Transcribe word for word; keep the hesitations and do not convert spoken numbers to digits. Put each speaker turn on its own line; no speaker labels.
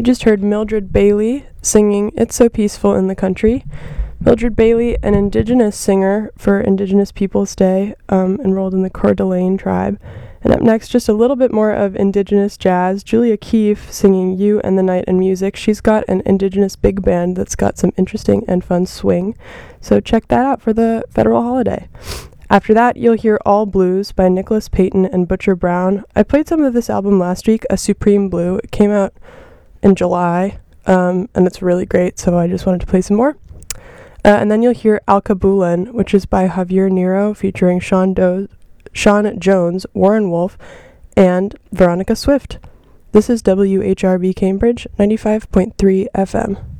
You just heard Mildred Bailey singing It's So Peaceful in the Country. Mildred Bailey, an indigenous singer for Indigenous Peoples Day, um, enrolled in the Coeur d'Alene tribe. And up next, just a little bit more of indigenous jazz. Julia Keefe singing You and the Night and Music. She's got an indigenous big band that's got some interesting and fun swing. So check that out for the federal holiday. After that, you'll hear All Blues by Nicholas Payton and Butcher Brown. I played some of this album last week, A Supreme Blue. It came out in July, um, and it's really great, so I just wanted to play some more. Uh, and then you'll hear Alkebulan, which is by Javier Nero, featuring Sean, Do- Sean Jones, Warren Wolf, and Veronica Swift. This is W H R B Cambridge, ninety-five point three F M.